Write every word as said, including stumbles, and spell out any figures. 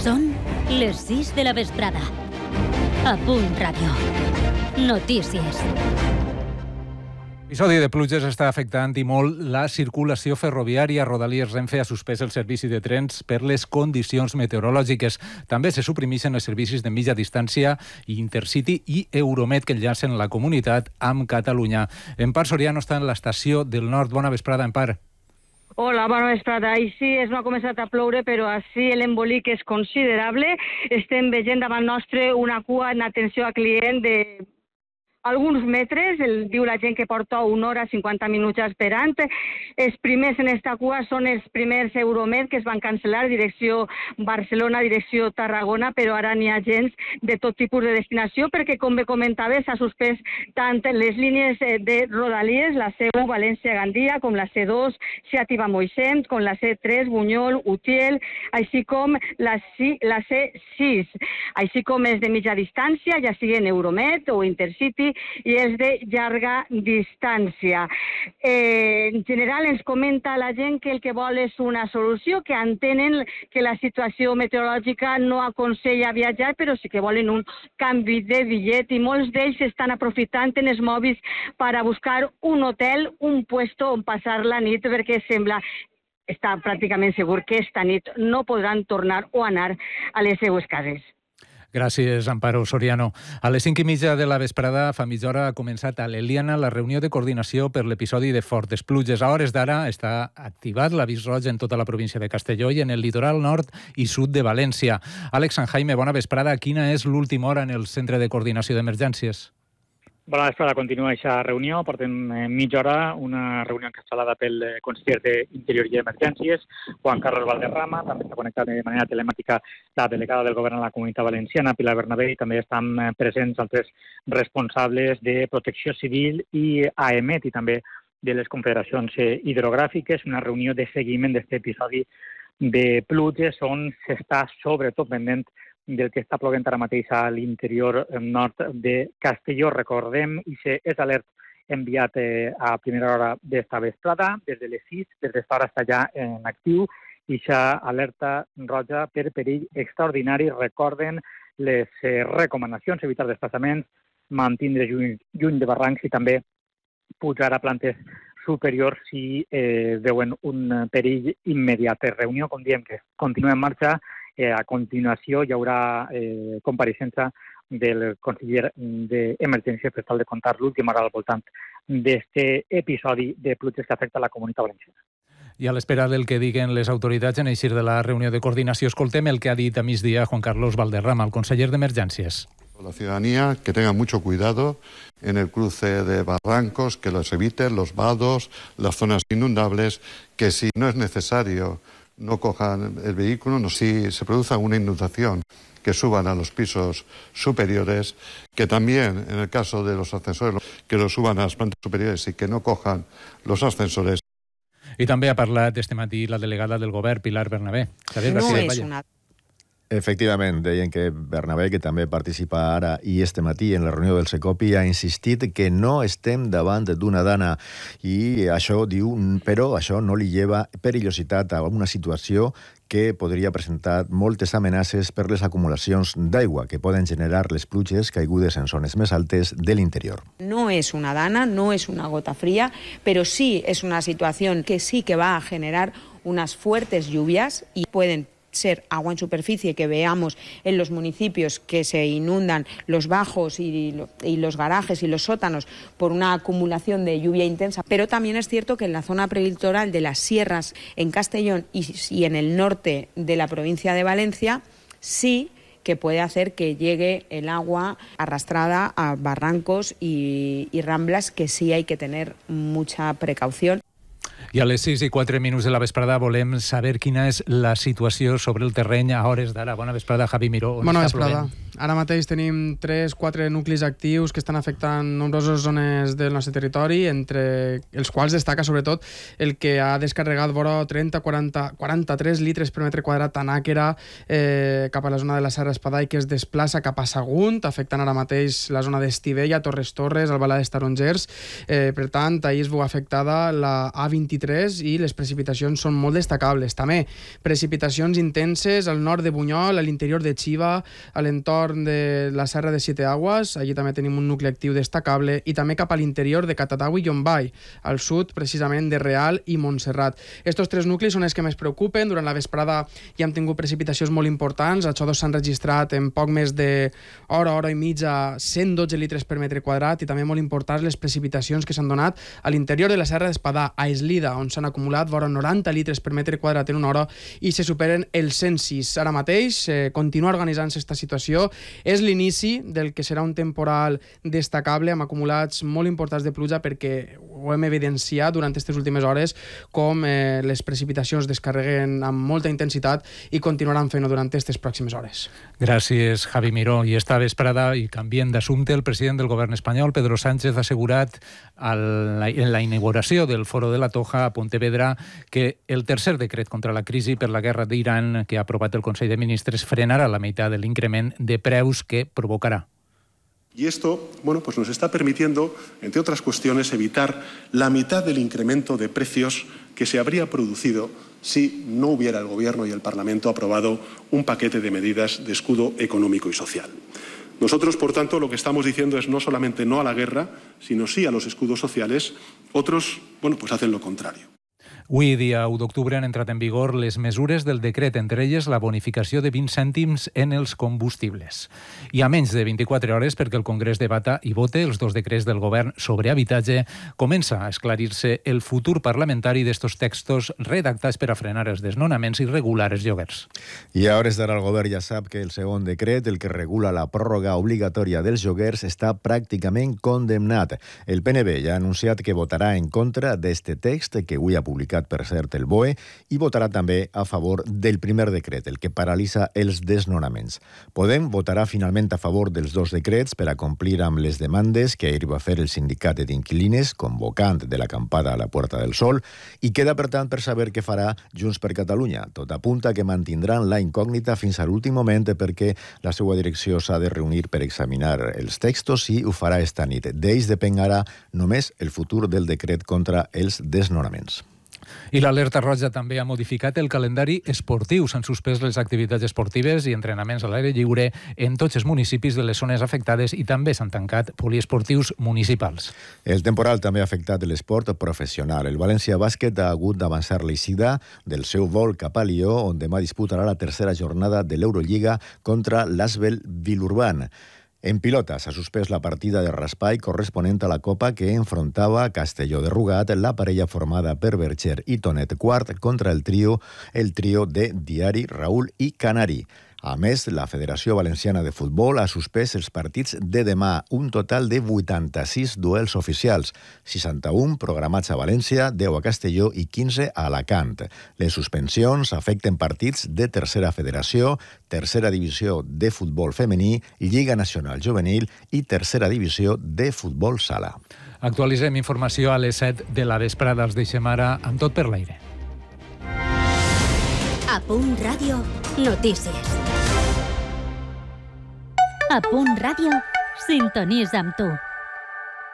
Són les sis de la vesprada. A Punt Ràdio. Notícies. L'episodi de pluges està afectant i molt la circulació ferroviària. Rodalies Renfe ha suspès el servici de trens per les condicions meteorològiques. També se suprimeixen els servicis de mitja distància Intercity i Euromed que enllacen la comunitat amb Catalunya. Empar Soriano està en l'estació del Nord. Bona vesprada, Empar. Hola, bona vesprada. Així és, no ha començat a ploure, però així l'embolic és considerable. Estem veient davant nostre una cua en atenció a client de alguns metres, el, diu la gent que porta una hora, cinquanta minuts esperant. Els primers en esta cua són els primers Euromed que es van cancel·lar, direcció Barcelona, direcció Tarragona, però ara n'hi ha gens de tot tipus de destinació, perquè, com bé comentava, s'ha suspès tant les línies de Rodalies, la C u València-Gandia, com la C dos Xàtiva-Moixent, com la C tres Bunyol, Utiel, així com la, C, la C sis, així com els de mitja distància, ja siguin Euromed o Intercity, i els de llarga distància. Eh, en general ens comenta la gent que el que vol és una solució, que entenen que la situació meteorològica no aconsella viatjar, però sí que volen un canvi de bitllet i molts d'ells estan aprofitant en els mòbils per a buscar un hotel, un puesto on passar la nit, perquè sembla està pràcticament segur que esta nit no podran tornar o anar a les seues cases. Gràcies, Amparo Soriano. A les cinc i mitja de la vesprada, fa mitja hora, ha començat a l'Eliana la reunió de coordinació per l'episodi de fortes pluges. A hores d'ara està activat l'avís roig en tota la província de Castelló i en el litoral nord i sud de València. Àlex Sanjaime, bona vesprada. Quina és l'última hora en el Centre de Coordinació d'Emergències? Bona vesprada, continua aquesta reunió. Portem mitja hora, una reunió encapçalada pel conseller d'Interior i Emergències, Juan Carlos Valderrama. També està connectat de manera telemàtica la delegada del govern a la Comunitat Valenciana, Pilar Bernabé, i també estan presents altres responsables de Protecció Civil i A E M E T i també de les confederacions hidrogràfiques. Una reunió de seguiment d'aquest episodi de pluges on s'està sobretot pendent del que està plovent ara mateix a l'interior nord de Castelló. Recordem, i és alert enviat eh, a primera hora d'esta vesprada, des de les sis, des d'esta hora està ja en actiu, i aquesta alerta roja per perill extraordinari. Recorden les eh, recomanacions, evitar desplaçaments, mantindre lluny, lluny de barrancs i també pujar a plantes superiors si eh, veuen un perill immediat. Reunió, com diem, que continua en marxa. Eh, a continuació hi haurà eh, compareixença del conseller d'Emergència per tal de contar l'última hora al voltant d'aquest episodi de pluges que afecta la Comunitat Valenciana. I a l'espera del que diguen les autoritats en eixir de la reunió de coordinació, escoltem el que ha dit a migdia Juan Carlos Valderrama, el conseller d'Emergències. La ciudadanía que tenga mucho cuidado en el cruce de barrancos, que los eviten, los vados, las zonas inundables, que si no es necesario no cojan el vehículo, no, si se produce una inundación, que suban a los pisos superiores, que también, en el caso de los ascensores, que los suban a las plantas superiores y que no cojan los ascensores. I també ha parlat este matí la delegada del govern, Pilar Bernabé. Xavier no García és Valle. una... Efectivament, deien que Bernabé, que també participa ara i este matí en la reunió del Secopi, ha insistit que no estem davant d'una dana i això diu, però això no li lleva perillositat a una situació que podria presentar moltes amenaces per les acumulacions d'aigua que poden generar les pluges caigudes en zones més altes de l'interior. No es una dana, no es una gota fría, pero sí es una situación que sí que va a generar unas fuertes lluvias y pueden ser agua en superficie que veamos en los municipios que se inundan los bajos y, y los garajes y los sótanos por una acumulación de lluvia intensa. Pero también es cierto que en la zona prelitoral de las sierras en Castellón y, y en el norte de la provincia de Valencia sí que puede hacer que llegue el agua arrastrada a barrancos y, y ramblas, que sí hay que tener mucha precaución. I a les sis i quatre minuts de la vesprada volem saber quina és la situació sobre el terreny a hores d'ara. Bona vesprada, Javi Miró. Bona vesprada. Ara mateix tenim tres quatre nuclis actius que estan afectant nombroses zones del nostre territori, entre els quals destaca sobretot el que ha descarregat vora trenta a quaranta, quaranta-tres litres per metre quadrat a Nàquera, eh, cap a la zona de la Serra Espadà, i que es desplaça cap a Sagunt, afectant ara mateix la zona d'Estivella, Torres Torres, Albalà dels Tarongers. Eh, per tant, ahir es veu afectada la A vint-i-tres i les precipitacions són molt destacables. També precipitacions intenses al nord de Bunyol, a l'interior de Xiva, a l'entorn de la Serra de Siete Aguas. Allí també tenim un nucli actiu destacable, i també cap a l'interior de Catatau i Llombai, al sud precisament de Real i Montserrat. Estos tres nuclis són els que més preocupen. Durant la vesprada ja hem tingut precipitacions molt importants. A Xodos s'han registrat en poc més de hora, hora i mitja, cent dotze litres per metre quadrat, i també molt importants les precipitacions que s'han donat a l'interior de la Serra d'Espadà, a Eslida, on s'han acumulat vora noranta litres per metre quadrat en una hora i se superen els cent sis. Ara mateix eh, continua organitzant-se aquesta situació. És l'inici del que serà un temporal destacable amb acumulats molt importants de pluja, perquè ho hem evidenciat durant aquestes últimes hores com eh, les precipitacions descarreguen amb molta intensitat i continuaran fent-ho durant aquestes pròximes hores. Gràcies, Javi Miró. I esta vesprada, i canviant d'assumpte, el president del govern espanyol, Pedro Sánchez, ha assegurat al, en la inauguració del Foro de la Toja a Pontevedra que el tercer decret contra la crisi per la guerra d'Iran que ha aprovat el Consell de Ministres frenarà la meitat de l'increment de preus que provocará. Y esto, bueno, pues nos está permitiendo, entre otras cuestiones, evitar la mitad del incremento de precios que se habría producido si no hubiera el Gobierno y el Parlamento aprobado un paquete de medidas de escudo económico y social. Nosotros, por tanto, lo que estamos diciendo es no solamente no a la guerra, sino sí a los escudos sociales. Otros, bueno, pues hacen lo contrario. Avui, dia u d'octubre, han entrat en vigor les mesures del decret, entre elles la bonificació de vint cèntims en els combustibles. I a menys de vint-i-quatre hores, perquè el Congrés debata i vote els dos decrets del govern sobre habitatge, comença a esclarir-se el futur parlamentari d'estos textos redactats per a frenar els desnonaments i regular els lloguers. I a hores d'ara el govern ja sap que el segon decret, el que regula la pròrroga obligatòria dels lloguers, està pràcticament condemnat. El P N B ja ha anunciat que votarà en contra d'este text, que avui ha publicat per cert el B O E, i votarà també a favor del primer decret, el que paralitza els desnonaments. Podem votarà finalment a favor dels dos decrets per a complir amb les demandes que ahir va fer el sindicat d'inquilines, convocant de l'acampada a la Puerta del Sol, i queda, per tant, per saber què farà Junts per Catalunya. Tot apunta que mantindran la incògnita fins a l'últim moment perquè la seva direcció s'ha de reunir per examinar els textos i ho farà esta nit. D'ells depèn ara només el futur del decret contra els desnonaments. I l'Alerta Roja també ha modificat el calendari esportiu. S'han suspès les activitats esportives i entrenaments a l'aire lliure en tots els municipis de les zones afectades i també s'han tancat poliesportius municipals. El temporal també ha afectat l'esport professional. El València Bàsquet ha hagut d'avançar l'eixida del seu vol cap a Lió, on demà disputarà la tercera jornada de l'Eurolliga contra l'Asvel Vilurban. En pilota s'ha suspès la partida de raspall corresponent a la Copa que enfrontava Castelló de Rugat, la parella formada per Bercher i Tonet Quart contra el trio, el trio de Diari, Raül i Canari. A més, la Federació Valenciana de Futbol ha suspès els partits de demà, un total de vuitanta-sis duels oficials, seixanta-un programats a València, deu a Castelló i quinze a Alacant. Les suspensions afecten partits de Tercera Federació, Tercera Divisió de Futbol Femení, Lliga Nacional Juvenil i Tercera Divisió de Futbol Sala. Actualitzem informació a les set de la vesprada. Els deixem ara amb tot per l'aire. A Punt Ràdio, notícies. A Punt Ràdio, sintonitza amb tu.